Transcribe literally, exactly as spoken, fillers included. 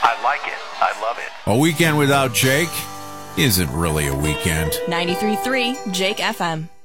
I like it. I love it. A weekend without Jake isn't really a weekend. ninety-three point three Jake F M.